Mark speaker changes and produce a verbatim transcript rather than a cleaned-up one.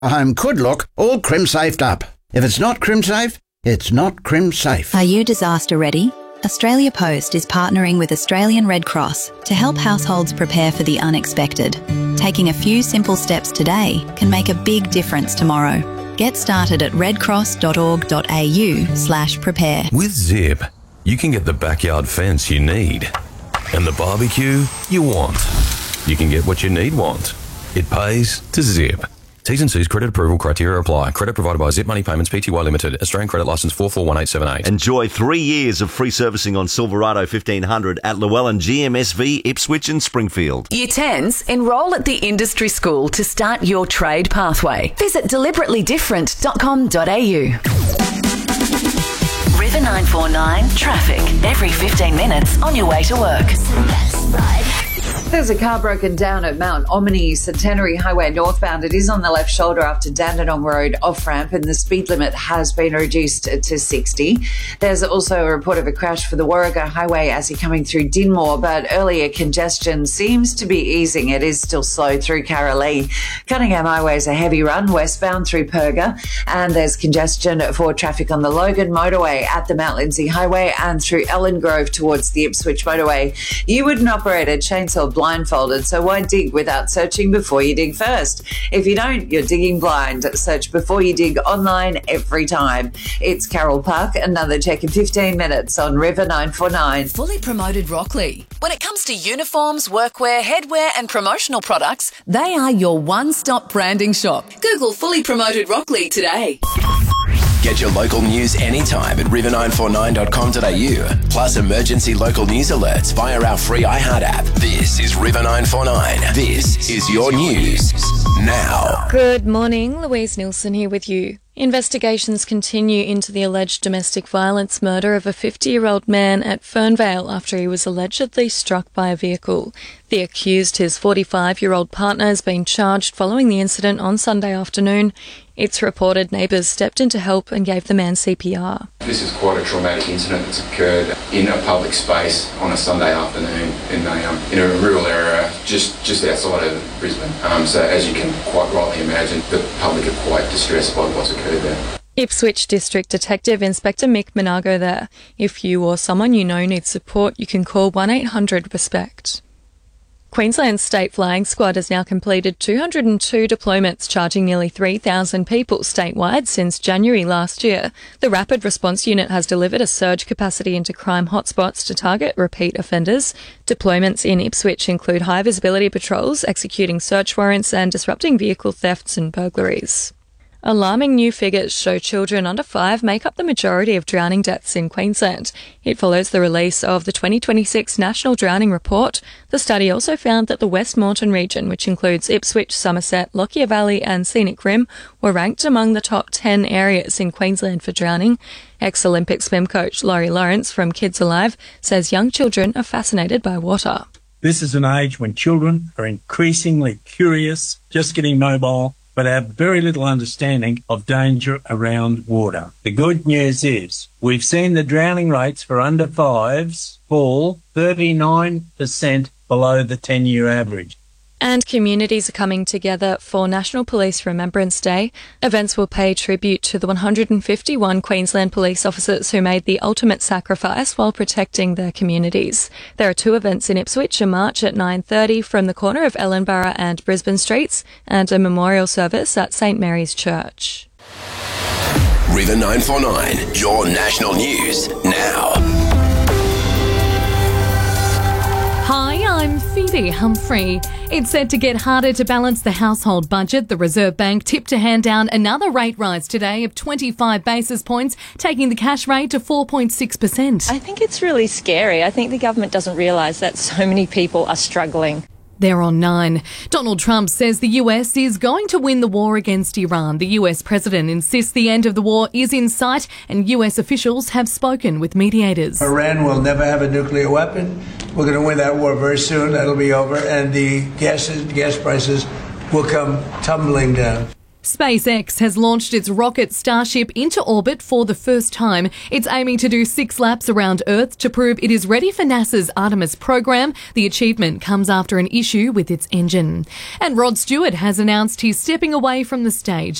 Speaker 1: I'm Could Look, all crim-safed up. If it's not crim-safe, it's not crim-safe.
Speaker 2: Are you disaster ready? Australia Post is partnering with Australian Red Cross to help households prepare for the unexpected. Taking a few simple steps today can make a big difference tomorrow. Get started at redcross.org.au slash prepare.
Speaker 3: With Zip, you can get the backyard fence you need and the barbecue you want. You can get what you need want. It pays to Zip. T's and C's credit approval criteria apply. Credit provided by Zip Money Payments Pty Limited. Australian credit licence four four one eight seven eight.
Speaker 4: Enjoy three years of free servicing on Silverado fifteen hundred at Llewellyn G M S V, Ipswich and Springfield.
Speaker 5: Year tens, enrol at the industry school to start your trade pathway. Visit deliberately different dot com dot a u. River nine four nine traffic every fifteen minutes on your way to work.
Speaker 6: There's a car broken down at Mount Omni Centenary Highway northbound. It is on the left shoulder up to Dandenong Road off-ramp, and the speed limit has been reduced to sixty. There's also a report of a crash for the Warrego Highway as you're coming through Dinmore, but earlier congestion seems to be easing. It is still slow through Carolee. Cunningham Highway is a heavy run westbound through Perga, and there's congestion for traffic on the Logan Motorway at the Mount Lindsay Highway and through Ellen Grove towards the Ipswich Motorway. You wouldn't operate a chainsaw blindfolded, so why dig without searching before you dig first? If you don't, you're digging blind. Search before you dig online every time. It's Carol Park, another check in fifteen minutes on River nine four nine.
Speaker 5: Fully Promoted Rockley. When it comes to uniforms, workwear, headwear and promotional products, they are your one-stop branding shop. Google Fully Promoted Rockley today.
Speaker 7: Get your local news anytime at river nine four nine dot com dot a u. Plus emergency local news alerts via our free iHeart app. This is River nine four nine. This is your news now.
Speaker 8: Good morning, Louise Nielsen here with you. Investigations continue into the alleged domestic violence murder of a fifty-year-old man at Fernvale after he was allegedly struck by a vehicle. The accused, his forty-five-year-old partner, has been charged following the incident on Sunday afternoon. It's reported neighbours stepped in to help and gave the man C P R.
Speaker 9: This is quite a traumatic incident that's occurred in a public space on a Sunday afternoon in a, um, in a rural area just, just outside of Brisbane. Um, so as you can quite rightly imagine, the public are quite distressed by what's occurred there.
Speaker 8: Ipswich District Detective Inspector Mick Monago there. If you or someone you know needs support, you can call one eight hundred RESPECT. Queensland's State Flying Squad has now completed two hundred two deployments, charging nearly three thousand people statewide since January last year. The Rapid Response Unit has delivered a surge capacity into crime hotspots to target repeat offenders. Deployments in Ipswich include high visibility patrols, executing search warrants and disrupting vehicle thefts and burglaries. Alarming new figures show children under five make up the majority of drowning deaths in Queensland. It follows the release of the twenty twenty-six National Drowning Report. The study also found that the West Moreton region, which includes Ipswich, Somerset, Lockyer Valley and Scenic Rim, were ranked among the top ten areas in Queensland for drowning. Ex-Olympic swim coach Laurie Lawrence from Kids Alive says young children are fascinated by water.
Speaker 10: This is an age when children are increasingly curious, just getting mobile, but have very little understanding of danger around water. The good news is we've seen the drowning rates for under fives fall thirty-nine percent below the ten-year average.
Speaker 8: And communities are coming together for National Police Remembrance Day. Events will pay tribute to the one hundred fifty-one Queensland police officers who made the ultimate sacrifice while protecting their communities. There are two events in Ipswich, a march at nine thirty from the corner of Ellenborough and Brisbane Streets, and a memorial service at St Mary's Church.
Speaker 7: River nine four nine, your national news now.
Speaker 11: Hi, I'm Phoebe Humphrey. It's set to get harder to balance the household budget. The Reserve Bank tipped to hand down another rate rise today of twenty-five basis points, taking the cash rate to four point six percent.
Speaker 12: I think it's really scary. I think the government doesn't realise that so many people are struggling.
Speaker 11: They're on nine. Donald Trump says the U S is going to win the war against Iran. The U S president insists the end of the war is in sight, and U S officials have spoken with mediators.
Speaker 13: Iran will never have a nuclear weapon. We're going to win that war very soon. That'll be over, and the gas, gas prices will come tumbling down.
Speaker 11: SpaceX has launched its rocket Starship into orbit for the first time. It's aiming to do six laps around Earth to prove it is ready for NASA's Artemis program. The achievement comes after an issue with its engine. And Rod Stewart has announced he's stepping away from the stage.